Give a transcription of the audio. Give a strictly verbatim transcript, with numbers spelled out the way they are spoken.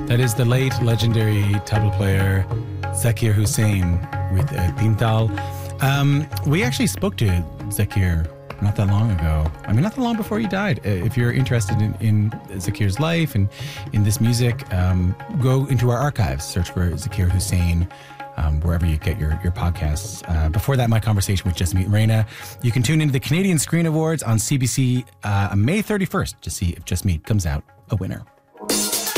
That is the late legendary tabla player Zakir Hussain with uh, Tintal. Um, we actually spoke to Zakir not that long ago. I mean, not that long before he died. Uh, if you're interested in, in Zakir's life and in this music, um, go into our archives, search for Zakir Hussain, um, wherever you get your, your podcasts. Uh, before that, my conversation with Just Meet Reina. You can tune into the Canadian Screen Awards on C B C uh, on May thirty-first to see if Just Meet comes out a winner.